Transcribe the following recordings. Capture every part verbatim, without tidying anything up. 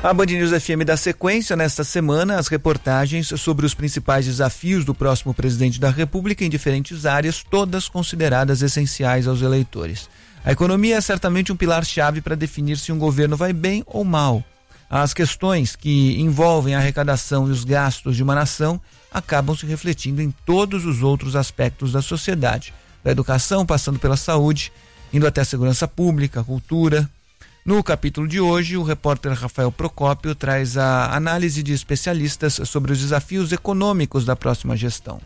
A Band News F M dá sequência nesta semana às reportagens sobre os principais desafios do próximo presidente da República em diferentes áreas, todas consideradas essenciais aos eleitores. A economia é certamente um pilar-chave para definir se um governo vai bem ou mal. As questões que envolvem a arrecadação e os gastos de uma nação acabam se refletindo em todos os outros aspectos da sociedade, da educação, passando pela saúde, indo até a segurança pública, a cultura. No capítulo de hoje, o repórter Rafael Procópio traz a análise de especialistas sobre os desafios econômicos da próxima gestão.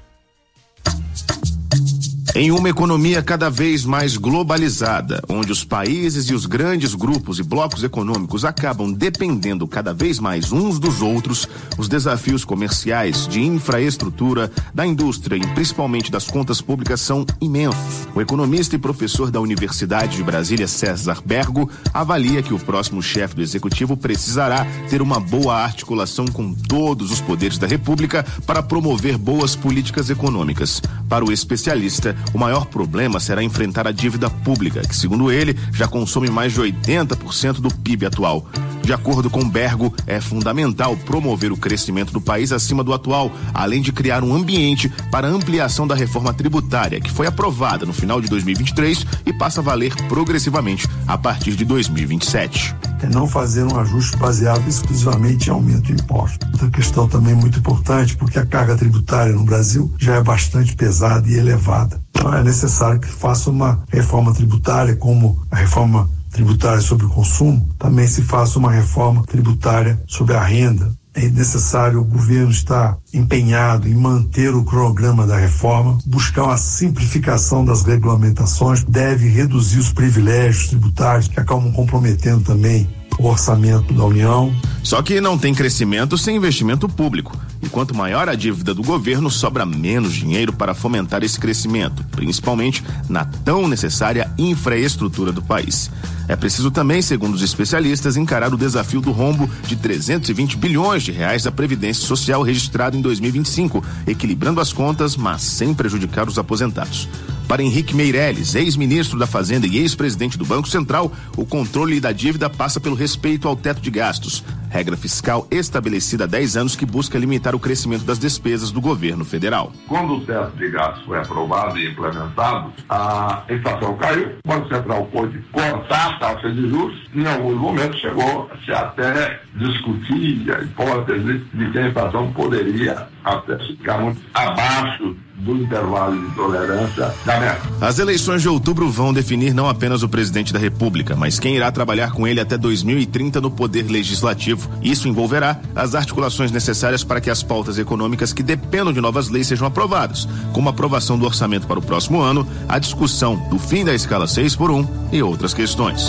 Em uma economia cada vez mais globalizada, onde os países e os grandes grupos e blocos econômicos acabam dependendo cada vez mais uns dos outros, os desafios comerciais, de infraestrutura, da indústria e principalmente das contas públicas são imensos. O economista e professor da Universidade de Brasília, César Bergo, avalia que o próximo chefe do executivo precisará ter uma boa articulação com todos os poderes da República para promover boas políticas econômicas. Para o especialista, o maior problema será enfrentar a dívida pública, que, segundo ele, já consome mais de oitenta por cento do P I B atual. De acordo com Bergo, é fundamental promover o crescimento do país acima do atual, além de criar um ambiente para a ampliação da reforma tributária, que foi aprovada no final de dois mil e vinte e três e passa a valer progressivamente a partir de dois mil e vinte e sete. É não fazer um ajuste baseado exclusivamente em aumento de impostos. Outra questão também muito importante, porque a carga tributária no Brasil já é bastante pesada e elevada. Então é necessário que faça uma reforma tributária, como a reforma tributária sobre o consumo, também se faça uma reforma tributária sobre a renda. É necessário o governo estar empenhado em manter o cronograma da reforma, buscar uma simplificação das regulamentações, deve reduzir os privilégios tributários que acabam comprometendo também o orçamento da União. Só que não tem crescimento sem investimento público. E quanto maior a dívida do governo, sobra menos dinheiro para fomentar esse crescimento, principalmente na tão necessária infraestrutura do país. É preciso também, segundo os especialistas, encarar o desafio do rombo de trezentos e vinte bilhões de reais da Previdência Social registrado em dois mil e vinte e cinco, equilibrando as contas, mas sem prejudicar os aposentados. Para Henrique Meirelles, ex-ministro da Fazenda e ex-presidente do Banco Central, o controle da dívida passa pelo respeito ao teto de gastos, regra fiscal estabelecida há dez anos que busca limitar o crescimento das despesas do governo federal. Quando o teto de gastos foi aprovado e implementado, a inflação caiu, o Banco Central pôde cortar a taxa de juros, em alguns momentos chegou-se até discutir a hipótese de que a inflação poderia até ficar muito abaixo do intervalo de tolerância da meta. As eleições de outubro vão definir não apenas o presidente da República, mas quem irá trabalhar com ele até dois mil e trinta no poder legislativo. Isso envolverá as articulações necessárias para que as pautas econômicas que dependam de novas leis sejam aprovadas, como a aprovação do orçamento para o próximo ano, a discussão do fim da escala seis por um e outras questões.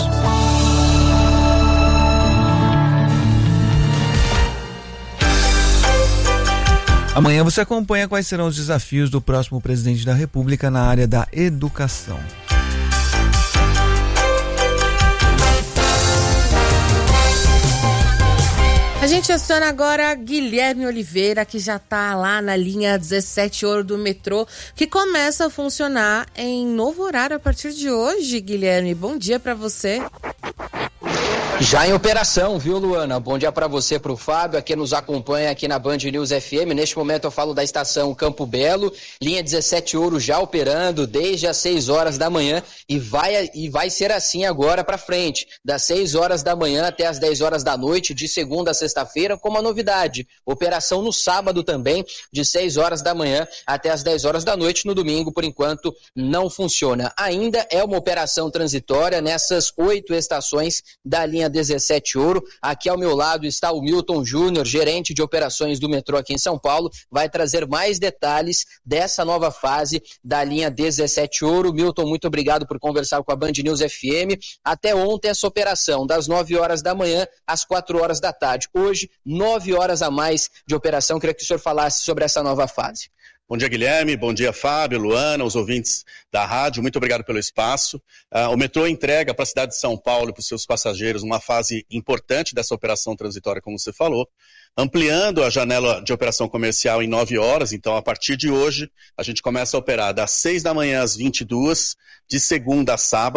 Amanhã você acompanha quais serão os desafios do próximo presidente da República na área da educação. A gente aciona agora Guilherme Oliveira, que já está lá na linha dezessete Ouro do metrô, que começa a funcionar em novo horário a partir de hoje. Guilherme, bom dia para você. Já em operação, viu, Luana? Bom dia para você, para o Fábio, que nos acompanha aqui na Band News F M. Neste momento eu falo da estação Campo Belo, linha dezessete Ouro já operando desde as seis horas da manhã e vai, e vai ser assim agora para frente, das seis horas da manhã até as dez horas da noite, de segunda a sexta-feira, com uma novidade, operação no sábado também, de seis horas da manhã até as dez horas da noite. No domingo, por enquanto, não funciona. Ainda é uma operação transitória nessas oito estações da linha dezessete Ouro. Aqui ao meu lado está o Milton Júnior, gerente de operações do metrô aqui em São Paulo, vai trazer mais detalhes dessa nova fase da linha dezessete Ouro. Milton, muito obrigado por conversar com a Band News F M. Até ontem essa operação, das nove horas da manhã às quatro horas da tarde. Hoje, nove horas a mais de operação. Queria que o senhor falasse sobre essa nova fase. Bom dia, Guilherme. Bom dia, Fábio, Luana, os ouvintes da rádio. Muito obrigado pelo espaço. Uh, o metrô entrega para a cidade de São Paulo e para os seus passageiros uma fase importante dessa operação transitória, como você falou, ampliando a janela de operação comercial em nove horas. Então, a partir de hoje, a gente começa a operar das seis da manhã às vinte e duas, de segunda a sábado,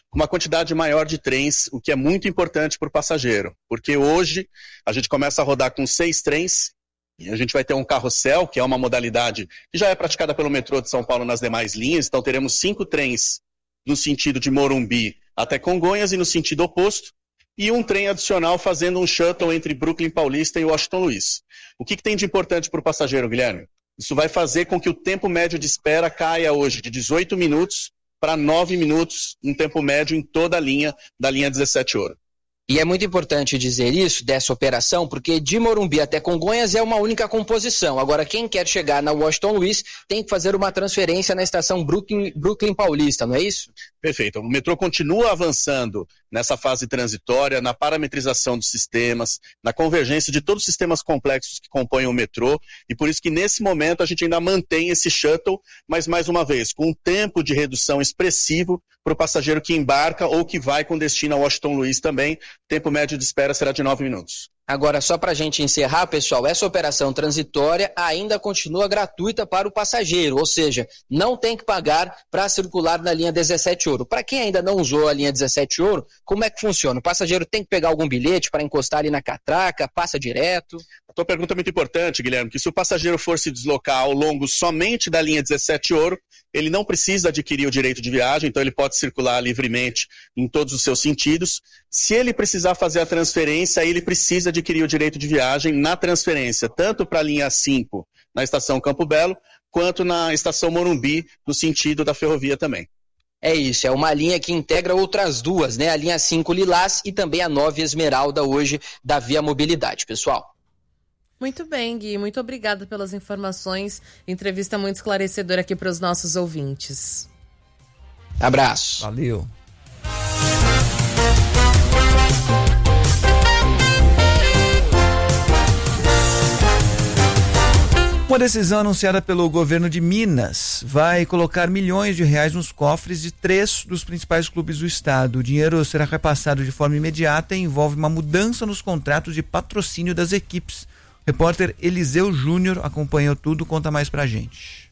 com uma quantidade maior de trens, o que é muito importante para o passageiro, porque hoje a gente começa a rodar com seis trens, e a gente vai ter um carrossel, que é uma modalidade que já é praticada pelo metrô de São Paulo nas demais linhas, então teremos cinco trens no sentido de Morumbi até Congonhas e no sentido oposto, e um trem adicional fazendo um shuttle entre Brooklyn Paulista e Washington Luiz. O que, que tem de importante para o passageiro, Guilherme? Isso vai fazer com que o tempo médio de espera caia hoje de dezoito minutos para nove minutos, um tempo médio em toda a linha da linha dezessete Ouro. E é muito importante dizer isso, dessa operação, porque de Morumbi até Congonhas é uma única composição. Agora, quem quer chegar na Washington Luiz tem que fazer uma transferência na estação Brooklyn, Brooklyn Paulista, não é isso? Perfeito. O metrô continua avançando nessa fase transitória, na parametrização dos sistemas, na convergência de todos os sistemas complexos que compõem o metrô, e por isso que nesse momento a gente ainda mantém esse shuttle, mas mais uma vez, com um tempo de redução expressivo para o passageiro que embarca ou que vai com destino a Washington Luiz também. Tempo médio de espera será de nove minutos. Agora, só para a gente encerrar, pessoal, essa operação transitória ainda continua gratuita para o passageiro, ou seja, não tem que pagar para circular na linha dezessete Ouro. Para quem ainda não usou a linha dezessete Ouro, como é que funciona? O passageiro tem que pegar algum bilhete para encostar ali na catraca, passa direto? A tua pergunta é muito importante, Guilherme, que se o passageiro for se deslocar ao longo somente da linha dezessete Ouro, ele não precisa adquirir o direito de viagem, então ele pode circular livremente em todos os seus sentidos. Se ele precisar fazer a transferência, aí ele precisa adquirir o direito de viagem na transferência, tanto para a linha cinco, na estação Campo Belo, quanto na estação Morumbi, no sentido da ferrovia também. É isso, é uma linha que integra outras duas, né? A linha cinco Lilás e também a nove Esmeralda hoje da Via Mobilidade, pessoal. Muito bem, Gui. Muito obrigada pelas informações. Entrevista muito esclarecedora aqui para os nossos ouvintes. Abraço. Valeu. Uma decisão anunciada pelo governo de Minas vai colocar milhões de reais nos cofres de três dos principais clubes do estado. O dinheiro será repassado de forma imediata e envolve uma mudança nos contratos de patrocínio das equipes. O repórter Eliseu Júnior acompanhou tudo, conta mais pra gente.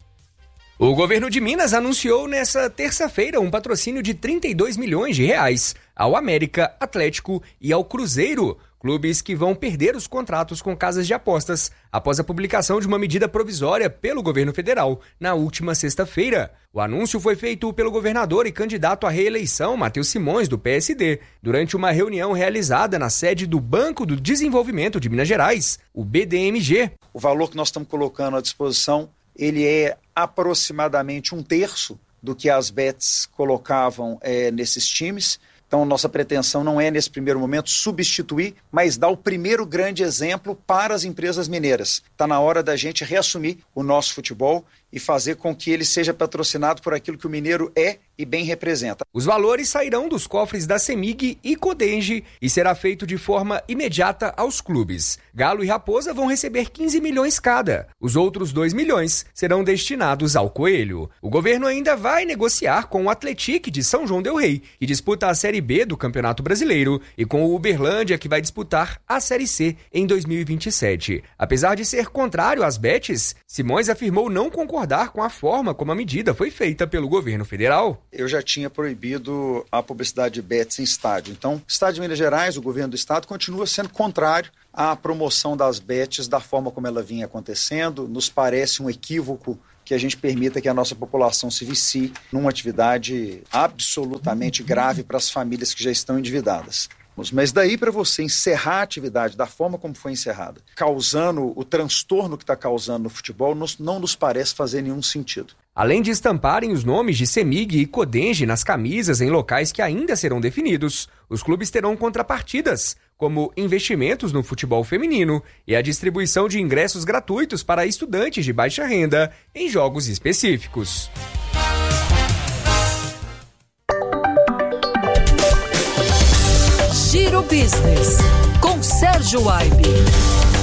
O governo de Minas anunciou nesta terça-feira um patrocínio de trinta e dois milhões de reais ao América, Atlético e ao Cruzeiro, clubes que vão perder os contratos com casas de apostas após a publicação de uma medida provisória pelo governo federal na última sexta-feira. O anúncio foi feito pelo governador e candidato à reeleição, Matheus Simões, do P S D, durante uma reunião realizada na sede do Banco do Desenvolvimento de Minas Gerais, o B D M G. O valor que nós estamos colocando à disposição, ele é aproximadamente um terço do que as bets colocavam é, nesses times. Então, nossa pretensão não é, nesse primeiro momento, substituir, mas dar o primeiro grande exemplo para as empresas mineiras. Está na hora da gente reassumir o nosso futebol e fazer com que ele seja patrocinado por aquilo que o mineiro é e bem representa. Os valores sairão dos cofres da CEMIG e Codenge e será feito de forma imediata aos clubes. Galo e Raposa vão receber quinze milhões cada. Os outros dois milhões serão destinados ao Coelho. O governo ainda vai negociar com o Atlético de São João del Rei, que disputa a Série B do Campeonato Brasileiro, e com o Uberlândia, que vai disputar a Série C em dois mil e vinte e sete. Apesar de ser contrário às bets, Simões afirmou não concordar com a forma como a medida foi feita pelo governo federal. Eu já tinha proibido a publicidade de bets em estádio. Então, o Estado de Minas Gerais, o governo do estado, continua sendo contrário à promoção das bets da forma como ela vinha acontecendo. Nos parece um equívoco que a gente permita que a nossa população se vicie numa atividade absolutamente grave para as famílias que já estão endividadas. Mas daí para você encerrar a atividade da forma como foi encerrada, causando o transtorno que está causando no futebol, não nos parece fazer nenhum sentido. Além de estamparem os nomes de CEMIG e Codenge nas camisas em locais que ainda serão definidos, os clubes terão contrapartidas, como investimentos no futebol feminino e a distribuição de ingressos gratuitos para estudantes de baixa renda em jogos específicos. Giro Business, com Sérgio Aibe.